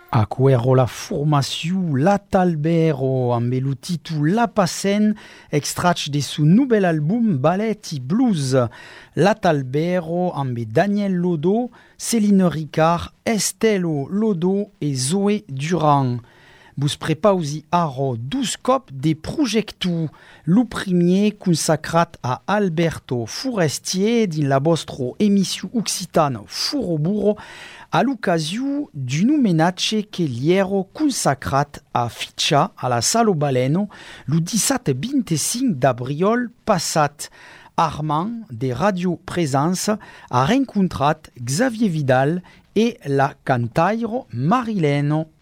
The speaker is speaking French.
Aquero la formació L'Atalbero amb el títol La Passen, extrat de su nouvel album Ballet i Blues. L'Atalbero amb Daniel Lodo, Céline Ricard, Estelo Lodo et Zoé Durand. Vos prepausi aro 12 cop de projectu. Lo premier consacrat a Alberto Forestier din la vostra emissió occitana Furoburo a l'ocasió d'un homenatge que li ero consacrat a Fitxa a la Salo Baleno lo 17-25 d'abril passat. Armand de Radio Présence a rencontrat Xavier Vidal et la cantaire Marilène